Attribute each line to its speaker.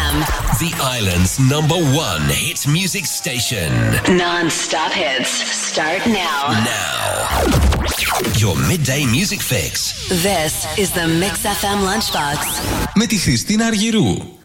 Speaker 1: FM.
Speaker 2: The island's #1 hit music station.
Speaker 1: Non-stop hits start now.
Speaker 2: Now. Your midday music fix.
Speaker 1: This is the Mix FM Lunchbox.
Speaker 3: Με τη Χριστίνα Αργυρού.